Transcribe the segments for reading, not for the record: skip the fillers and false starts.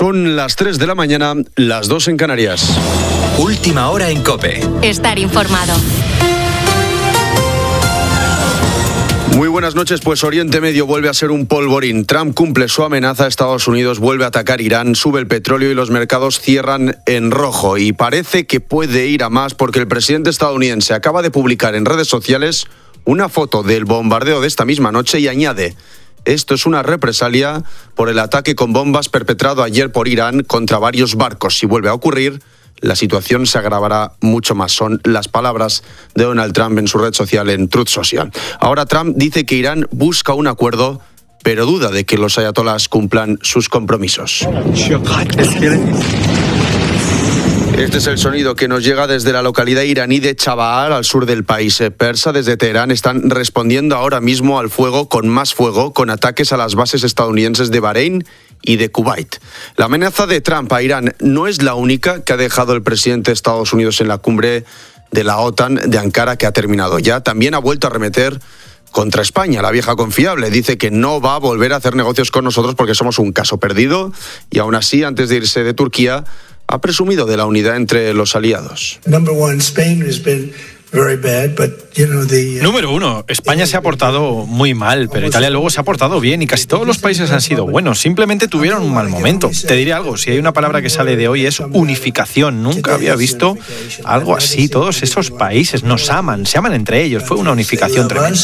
Son las 3 de la mañana, las 2 en Canarias. Última hora en COPE. Estar informado. Muy buenas noches. Pues Oriente Medio vuelve a ser un polvorín. Trump cumple su amenaza, Estados Unidos vuelve a atacar Irán, sube el petróleo y los mercados cierran en rojo. Y parece que puede ir a más porque el presidente estadounidense acaba de publicar en redes sociales una foto del bombardeo de esta misma noche y añade: esto es una represalia por el ataque con bombas perpetrado ayer por Irán contra varios barcos. Si vuelve a ocurrir, la situación se agravará mucho más. Son las palabras de Donald Trump en su red social, en Truth Social. Ahora Trump dice que Irán busca un acuerdo, pero duda de que los ayatolás cumplan sus compromisos. Este es el sonido que nos llega desde la localidad iraní de Chabahar, al sur del país persa. Desde Teherán están respondiendo ahora mismo al fuego, con más fuego, con ataques a las bases estadounidenses de Bahrein y de Kuwait. La amenaza de Trump a Irán no es la única que ha dejado el presidente de Estados Unidos en la cumbre de la OTAN de Ankara, que ha terminado ya. También ha vuelto a arremeter contra España, la vieja confiable. Dice que no va a volver a hacer negocios con nosotros porque somos un caso perdido, y aún así, antes de irse de Turquía, ha presumido de la unidad entre los aliados. Número uno, España se ha portado muy mal, pero Italia luego se ha portado bien y casi todos los países han sido buenos. Simplemente tuvieron un mal momento. Te diré algo, si hay una palabra que sale de hoy es unificación. Nunca había visto algo así. Todos esos países nos aman, se aman entre ellos. Fue una unificación tremenda.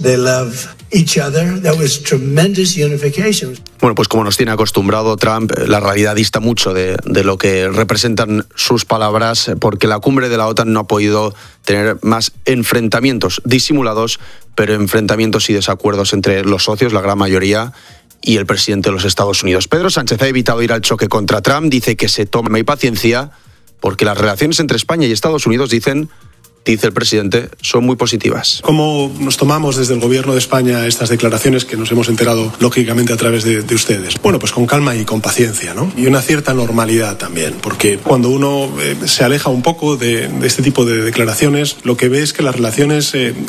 Bueno, pues como nos tiene acostumbrado Trump, la realidad dista mucho de lo que representan sus palabras, porque la cumbre de la OTAN no ha podido tener más enfrentamientos disimulados, pero enfrentamientos y desacuerdos entre los socios, la gran mayoría, y el presidente de los Estados Unidos. Pedro Sánchez ha evitado ir al choque contra Trump, dice que se tome paciencia, porque las relaciones entre España y Estados Unidos, dice el presidente, son muy positivas. ¿Cómo nos tomamos desde el gobierno de España estas declaraciones que nos hemos enterado, lógicamente, a través de ustedes? Bueno, pues con calma y con paciencia, ¿no? Y una cierta normalidad también, porque cuando uno se aleja un poco de este tipo de declaraciones, lo que ve es que las relaciones